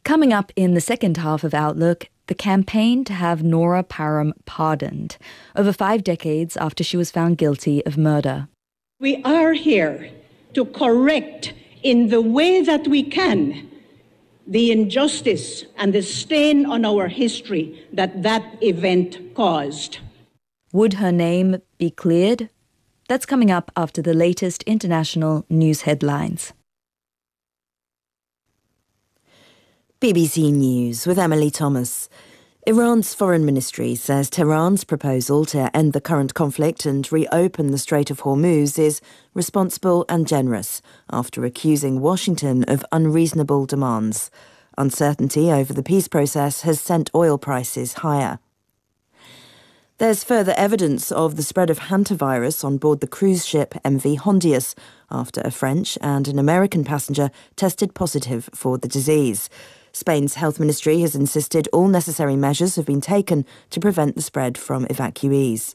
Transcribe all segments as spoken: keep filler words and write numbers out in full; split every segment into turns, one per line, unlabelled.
Coming up in the second half of Outlook, the campaign to have Nora Parham pardoned, over five decades after she was found guilty of murder.
We are here to correct in the way that we can the injustice and the stain on our history that that event caused.
Would her name be cleared? That's coming up after the latest international news headlines.
B B C News with Emily Thomas. Iran's foreign ministry says Tehran's proposal to end the current conflict and reopen the Strait of Hormuz is responsible and generous, after accusing Washington of unreasonable demands. Uncertainty over the peace process has sent oil prices higher. There's further evidence of the spread of hantavirus on board the cruise ship M V Hondius after a French and an American passenger tested positive for the disease. Spain's health ministry has insisted all necessary measures have been taken to prevent the spread from evacuees.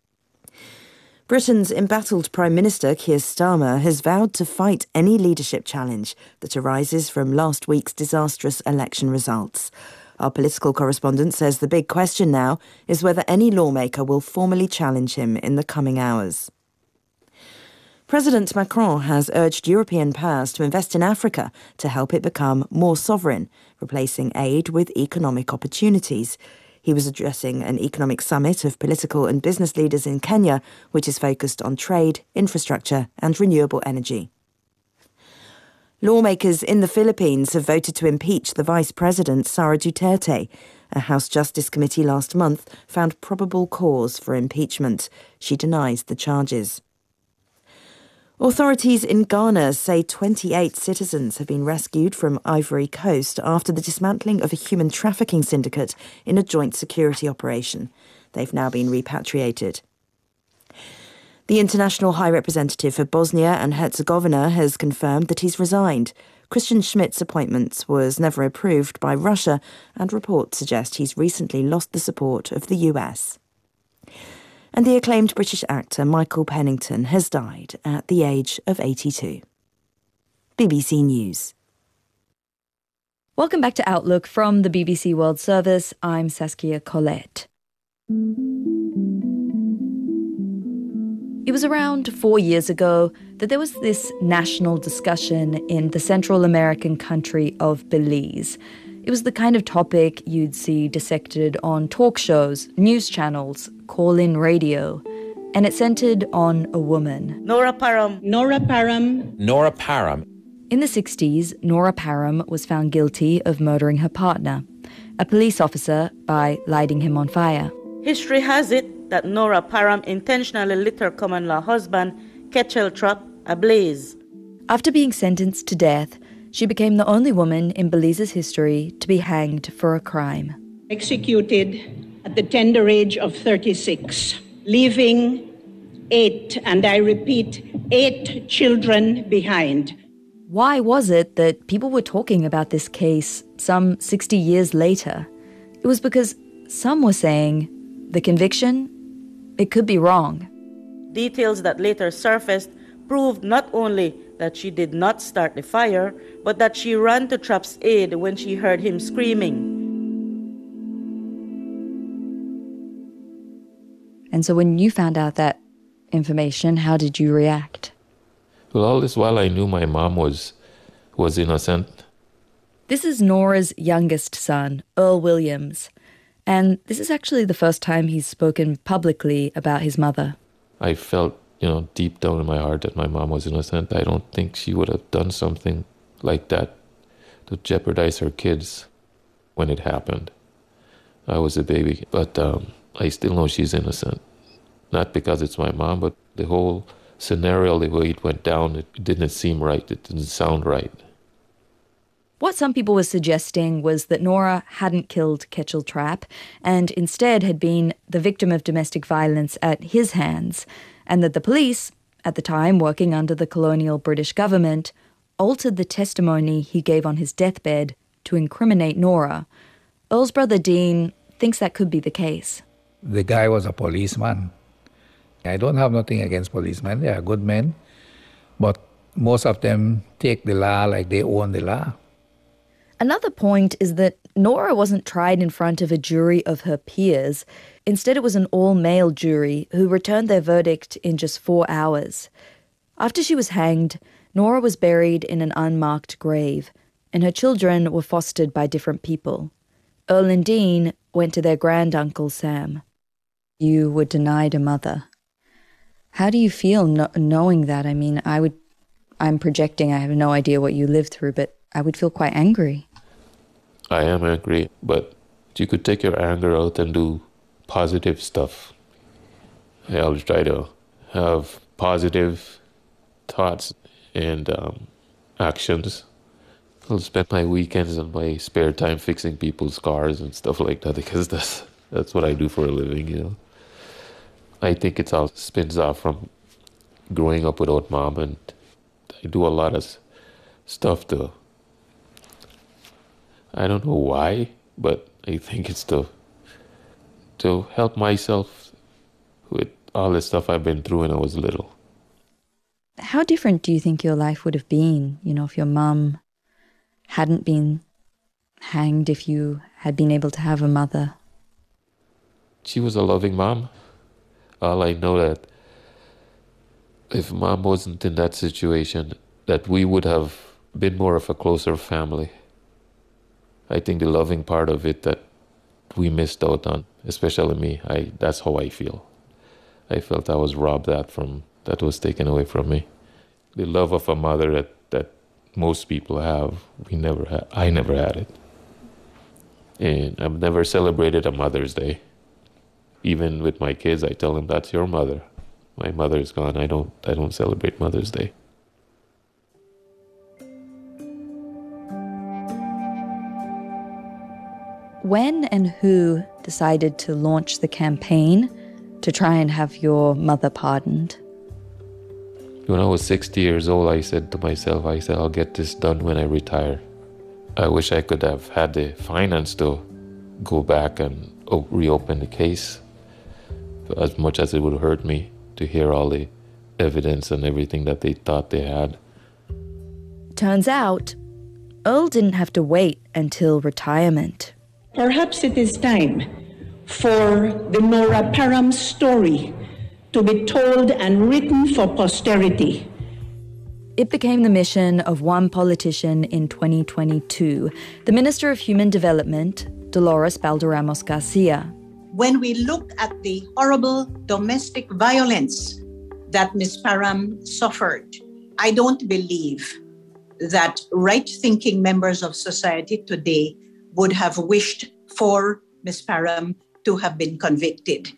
Britain's embattled Prime Minister Keir Starmer has vowed to fight any leadership challenge that arises from last week's disastrous election results. Our political correspondent says the big question now is whether any lawmaker will formally challenge him in the coming hours. President Macron has urged European powers to invest in Africa to help it become more sovereign, replacing aid with economic opportunities. He was addressing an economic summit of political and business leaders in Kenya, which is focused on trade, infrastructure and renewable energy. Lawmakers in the Philippines have voted to impeach the Vice President, Sara Duterte. A House Justice Committee last month found probable cause for impeachment. She denies the charges. Authorities in Ghana say twenty-eight citizens have been rescued from Ivory Coast after the dismantling of a human trafficking syndicate in a joint security operation. They've now been repatriated. The International High Representative for Bosnia and Herzegovina has confirmed that he's resigned. Christian Schmidt's appointment was never approved by Russia, and reports suggest he's recently lost the support of the U S. And the acclaimed British actor Michael Pennington has died at the age of eighty-two. B B C News.
Welcome back to Outlook from the B B C World Service. I'm Saskia Collette. It was around four years ago that there was this national discussion in the Central American country of Belize. It was the kind of topic you'd see dissected on talk shows, news channels, call-in radio, and it centered on a woman.
Nora Parham.
Nora Parham.
Nora Parham.
In the sixties, Nora Parham was found guilty of murdering her partner, a police officer, by lighting him on fire.
History has it that Nora Parham intentionally lit her common-law husband, Ketchel Trapp, ablaze.
After being sentenced to death, she became the only woman in Belize's history to be hanged for a crime.
Executed at the tender age of thirty-six, leaving eight, and I repeat, eight children behind.
Why was it that people were talking about this case some sixty years later? It was because some were saying the conviction, it could be wrong.
Details that later surfaced proved not only that she did not start the fire, but that she ran to Trapp's aid when she heard him screaming.
And so when you found out that information, how did you react?
Well, all this while I knew my mom was was innocent.
This is Nora's youngest son, Earl Williams. And this is actually the first time he's spoken publicly about his mother.
I felt, you know, deep down in my heart that my mom was innocent. I don't think she would have done something like that to jeopardize her kids when it happened. I was a baby, but um, I still know she's innocent. Not because it's my mom, but the whole scenario, the way it went down, it didn't seem right. It didn't sound right.
What some people were suggesting was that Nora hadn't killed Ketchel Trapp and instead had been the victim of domestic violence at his hands, and that the police, at the time working under the colonial British government, altered the testimony he gave on his deathbed to incriminate Nora. Earl's brother Dean thinks that could be the case.
The guy was a policeman. I don't have nothing against policemen. They are good men. But most of them take the law like they own the law.
Another point is that Nora wasn't tried in front of a jury of her peers. Instead, it was an all-male jury who returned their verdict in just four hours. After she was hanged, Nora was buried in an unmarked grave, and her children were fostered by different people. Earl and Dean went to their granduncle Sam. You were denied a mother. How do you feel no- knowing that? I mean, I would, I'm projecting, I have no idea what you lived through, but I would feel quite angry.
I am angry, but you could take your anger out and do positive stuff. I'll try to have positive thoughts and um, actions. I'll spend my weekends and my spare time fixing people's cars and stuff like that, because that's that's what I do for a living, you know. I think it all spins off from growing up without mom, and I do a lot of stuff to, I don't know why, but I think it's to to help myself with all the stuff I've been through when I was little.
How different do you think your life would have been, you know, if your mum hadn't been hanged, if you had been able to have a mother?
She was a loving mom. All I know that if mom wasn't in that situation, that we would have been more of a closer family. I think the loving part of it that we missed out on, especially me, I that's how I feel. I felt I was robbed that from that was taken away from me. The love of a mother that, that most people have, we never had. I never had it. And I've never celebrated a Mother's Day. Even with my kids, I tell them, that's your mother. My mother is gone. I don't I don't celebrate Mother's Day.
When and who decided to launch the campaign to try and have your mother pardoned?
When I was sixty years old, I said to myself, I said, I'll get this done when I retire. I wish I could have had the finance to go back and oh, reopen the case. As much as it would hurt me to hear all the evidence and everything that they thought they had.
Turns out, Earl didn't have to wait until retirement.
Perhaps it is time for the Nora Parham story to be told and written for posterity.
It became the mission of one politician in twenty twenty-two, the Minister of Human Development, Dolores Balderramos Garcia.
When we look at the horrible domestic violence that Miz Parham suffered, I don't believe that right-thinking members of society today would have wished for Miz Parham to have been convicted.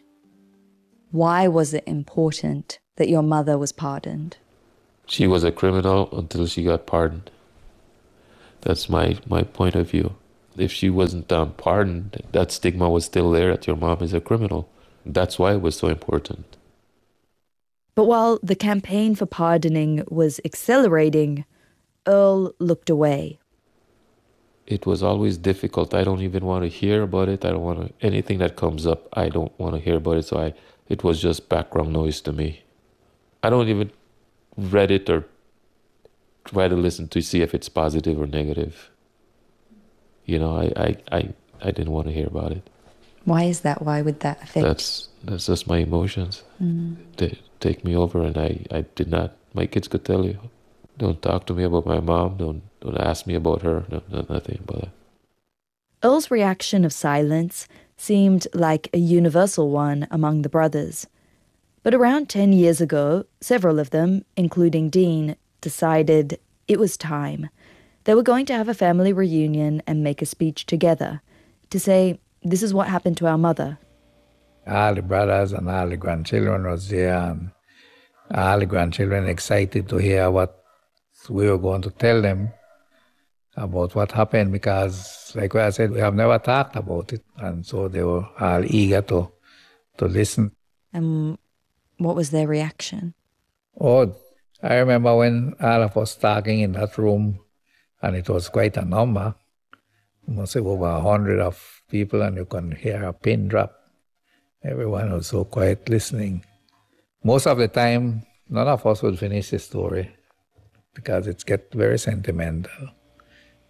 Why was it important that your mother was pardoned?
She was a criminal until she got pardoned. That's my, my point of view. If she wasn't um, pardoned, that stigma was still there that your mom is a criminal. That's why it was so important.
But while the campaign for pardoning was accelerating, Earl looked away.
It was always difficult. I don't even want to hear about it. I don't want to, anything that comes up, I don't want to hear about it. So I, it was just background noise to me. I don't even read it or try to listen to see if it's positive or negative. You know, I, I, I, I didn't want to hear about it.
Why is that? Why would that affect?
That's that's just my emotions. Mm. They take me over, and I, I did not. My kids could tell you, don't talk to me about my mom. Don't don't ask me about her. No, no, nothing about that.
Earl's reaction of silence seemed like a universal one among the brothers. But around ten years ago, several of them, including Dean, decided it was time. They were going to have a family reunion and make a speech together to say, this is what happened to our mother.
All the brothers and all the grandchildren was there, and all the grandchildren excited to hear what we were going to tell them about what happened, because, like I said, we have never talked about it, and so they were all eager to, to listen.
And what was their reaction?
Oh, I remember when all of us talking in that room, and it was quite a number. You must have over a hundred of people, and you can hear a pin drop. Everyone was so quiet listening. Most of the time, none of us would finish the story because it gets very sentimental.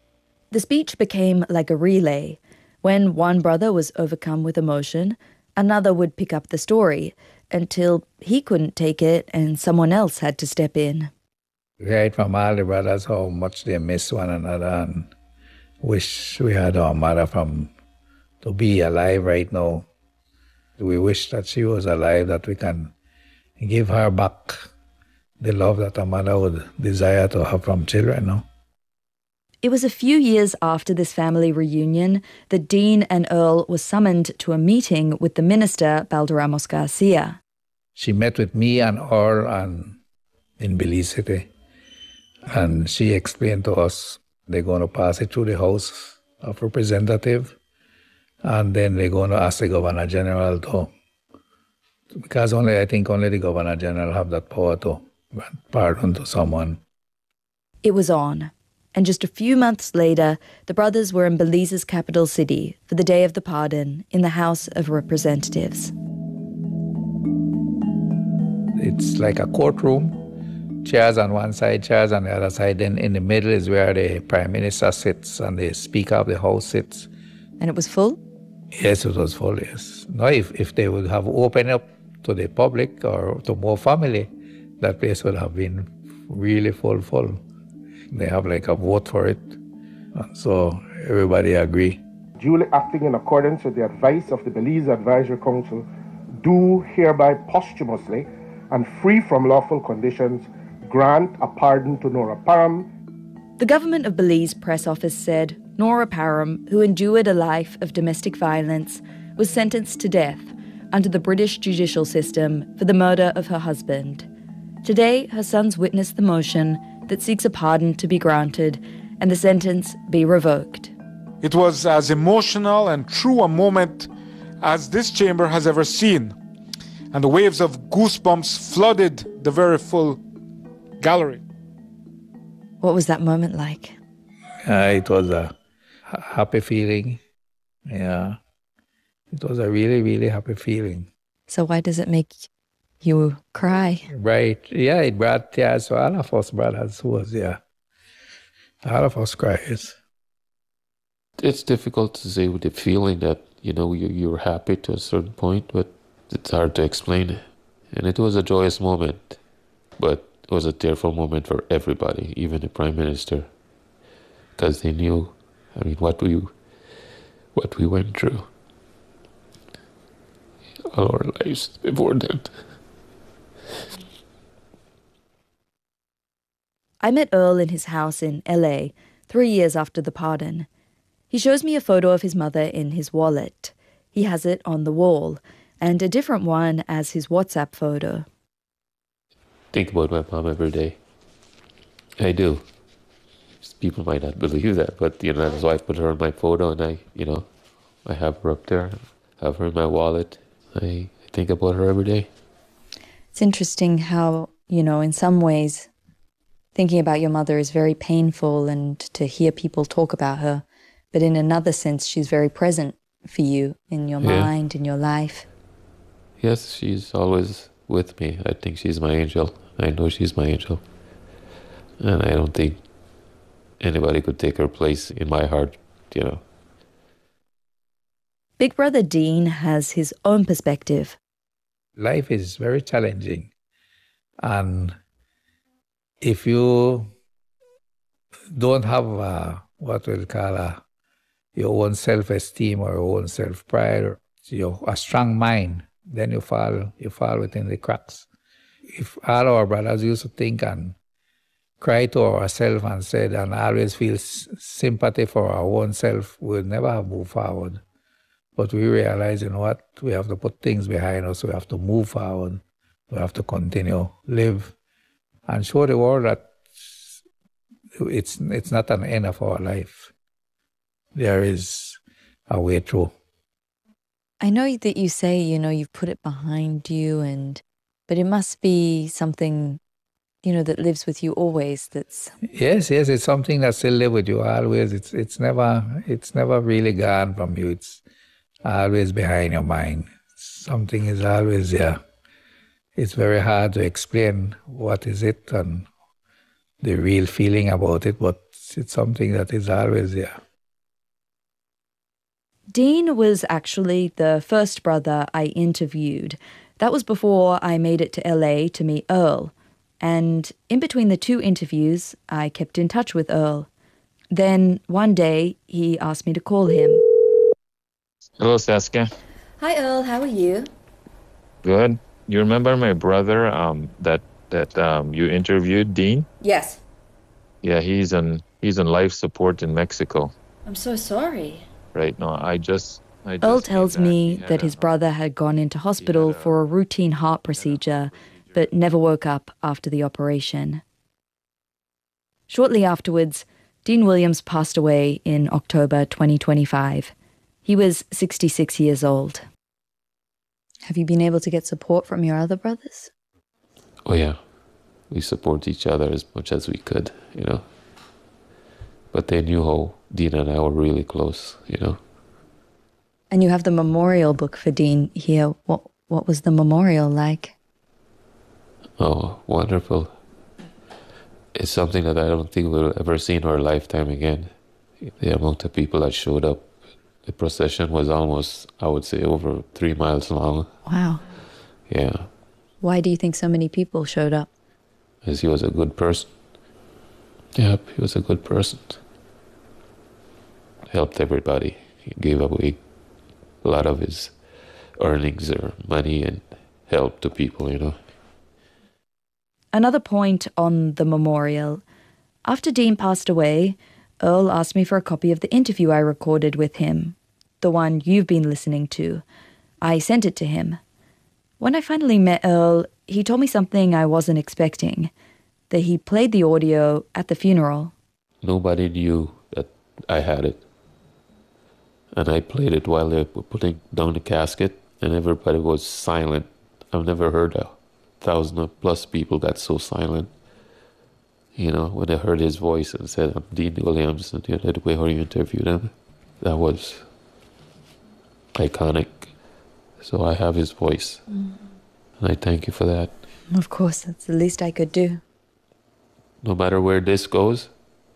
The speech became like a relay. When one brother was overcome with emotion, another would pick up the story until he couldn't take it and someone else had to step in.
We heard from all the brothers how much they miss one another and wish we had our mother from to be alive right now. We wish that she was alive, that we can give her back the love that a mother would desire to have from children. No?
It was a few years after this family reunion that Dean and Earl were summoned to a meeting with the minister, Balderramos Garcia.
She met with me and Earl and in Belize City, and she explained to us they're going to pass it through the House of Representatives, and then they're going to ask the Governor General to, because only I think only the Governor General have that power to grant pardon to someone.
It was on. And just a few months later, the brothers were in Belize's capital city for the day of the pardon in the House of Representatives.
It's like a courtroom, chairs on one side, chairs on the other side. Then in the middle is where the Prime Minister sits and the Speaker of the House sits.
And it was full?
Yes, it was full, yes. Now, if, if they would have opened up to the public or to more family, that place would have been really full, full. They have like a vote for it. And so everybody agree.
Duly acting in accordance with the advice of the Belize Advisory Council, do hereby posthumously and free from lawful conditions grant a pardon to Nora Parham.
The government of Belize press office said Nora Parham, who endured a life of domestic violence, was sentenced to death under the British judicial system for the murder of her husband. Today, her sons witnessed the motion that seeks a pardon to be granted and the sentence be revoked.
It was as emotional and true a moment as this chamber has ever seen, and the waves of goosebumps flooded the very full gallery.
What was that moment like?
Uh, it was a happy feeling. Yeah. It was a really, really happy feeling.
So why does it make you cry?
Right. Yeah, it brought tears to all of us brothers who was there. All of us cries.
It's difficult to say with the feeling that, you know, you, you're happy to a certain point, but it's hard to explain. And it was a joyous moment, but it was a tearful moment for everybody, even the Prime Minister, because they knew, I mean, what we, what we went through all our lives before then.
I met Earl in his house in L A three years after the pardon. He shows me a photo of his mother in his wallet. He has it on the wall, and a different one as his WhatsApp photo.
Think about my mom every day. I do. People might not believe that, but, you know, that's why I put her on my photo, and I, you know, I have her up there, have her in my wallet. I think about her every day.
It's interesting how, you know, in some ways, thinking about your mother is very painful and to hear people talk about her. But in another sense, she's very present for you in your yeah. mind, in your life.
Yes, she's always with me. I think she's my angel. I know she's my angel. And I don't think anybody could take her place in my heart, you know.
Big Brother Dean has his own perspective.
Life is very challenging. And if you don't have a, what we'll call a, your own self-esteem or your own self-pride, or your, a strong mind, then you fall, you fall within the cracks. If all our brothers used to think and cry to ourselves and said and always feel s- sympathy for our own self, we'll never have moved forward. But we realize, you know what, we have to put things behind us, we have to move forward, we have to continue, live, and show the world that it's it's not an end of our life. There is a way through.
I know that you say, you know, you've put it behind you, and but it must be something, you know, that lives with you always. That's
yes, yes, it's something that still lives with you always. It's it's never it's never really gone from you. It's always behind your mind. Something is always there. It's very hard to explain what is it and the real feeling about it, but it's, it's something that is always there.
Dean was actually the first brother I interviewed. That was before I made it to L A to meet Earl. And in between the two interviews, I kept in touch with Earl. Then one day, he asked me to call him.
Hello, Saskia.
Hi, Earl. How are you?
Good. You remember my brother um, that that um, you interviewed, Dean?
Yes.
Yeah, he's on he's on life support in Mexico.
I'm so sorry.
Right. No, I just... I just
Earl tells
that.
me
He
that
a-
his brother had gone into hospital
a-
for a routine heart procedure, but never woke up after the operation. Shortly afterwards, Dean Williams passed away in October twenty twenty-five. He was sixty-six years old. Have you been able to get support from your other brothers?
Oh yeah, we support each other as much as we could, you know. But they knew how Dean and I were really close, you know.
And you have the memorial book for Dean here. What what was the memorial like?
Oh, wonderful. It's something that I don't think we'll ever see in our lifetime again. The amount of people that showed up. The procession was almost, I would say, over three miles long.
Wow.
Yeah,
Why do you think so many people showed up?
because he was a good person. Yep, he was a good person. Helped everybody. He gave away a lot of his earnings or money and help to people, you know.
Another point on the memorial. After Dean passed away, Earl asked me for a copy of the interview I recorded with him, the one you've been listening to. I sent it to him. When I finally met Earl, he told me something I wasn't expecting, that he played the audio at the funeral.
Nobody knew that I had it. And I played it while they were putting down the casket, and everybody was silent. I've never heard a thousand plus people got so silent. You know, when I heard his voice and said, I'm Dean Williams, and you know, the way how you interviewed him, that was iconic. So I have his voice. Mm. And I thank you for that.
Of course, that's the least I could do.
No matter where this goes,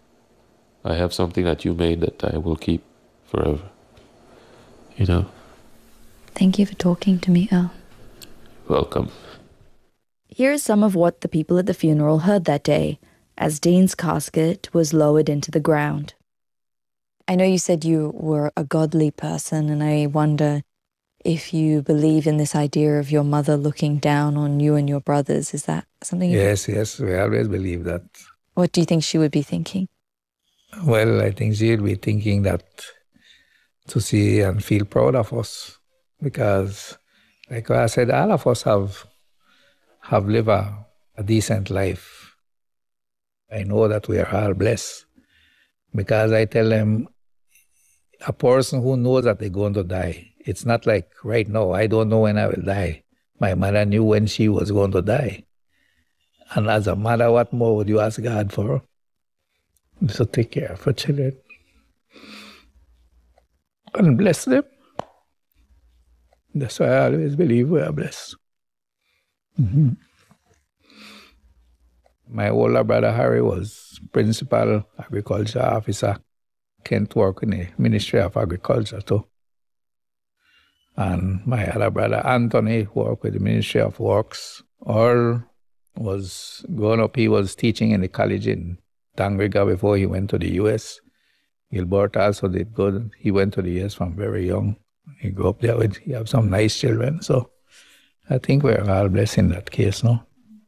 I have something that you made that I will keep forever. You know?
Thank you for talking to me, Earl.
Welcome.
Here is some of what the people at the funeral heard that day, as Dean's casket was lowered into the ground. I know you said you were a godly person, and I wonder if you believe in this idea of your mother looking down on you and your brothers. Is that something you...
Yes, yes, we always believe that.
What do you think she would be thinking?
Well, I think she'll be thinking that to see and feel proud of us. Because, like I said, all of us have have lived a, a decent life. I know that we are all blessed. Because I tell them, a person who knows that they're going to die, it's not like right now, I don't know when I will die. My mother knew when she was going to die. And as a mother, what more would you ask God for? So take care of your children. And bless them. That's why I always believe we are blessed. Mm-hmm. My older brother Harry was principal agriculture officer. Kent worked in the Ministry of Agriculture too. And my other brother Anthony worked with the Ministry of Works. Earl was growing up, he was teaching in the college in Tangriga before he went to the U S. Gilbert also did good. He went to the U S from very young. He grew up there with, he have some nice children. So I think we're all blessed in that case, no?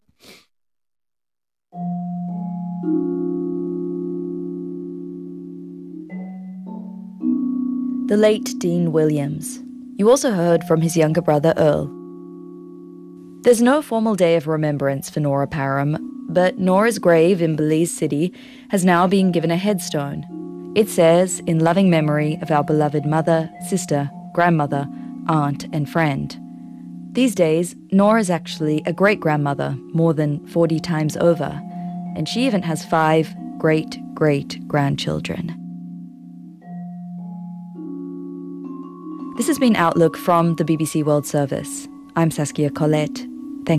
The late Dean Williams. You also heard from his younger brother Earl. There's no formal day of remembrance for Nora Parham, but Nora's grave in Belize City has now been given a headstone. It says, in loving memory of our beloved mother, sister, grandmother, aunt and friend. These days, Nora's actually a great-grandmother more than forty times over, and she even has five great-great-grandchildren. This has been Outlook from the B B C World Service. I'm Saskia Collette.